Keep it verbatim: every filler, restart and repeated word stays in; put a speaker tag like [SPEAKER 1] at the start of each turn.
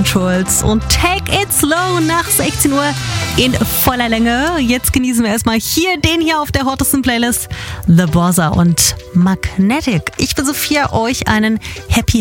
[SPEAKER 1] Controls und Take It Slow nach sechzehn Uhr in voller Länge. Jetzt genießen wir erstmal hier den hier auf der hottesten Playlist, The Bozza und Magnetic. Ich bin Sophia, euch einen Happy